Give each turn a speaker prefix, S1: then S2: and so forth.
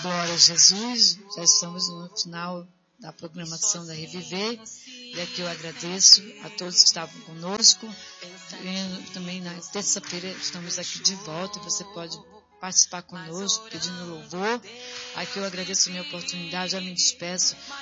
S1: Glória a Jesus, já estamos no final da programação da Reviver, e aqui eu agradeço a todos que estavam conosco. Também na terça-feira estamos aqui de volta, você pode participar conosco, pedindo louvor. Aqui eu agradeço a minha oportunidade, já me despeço.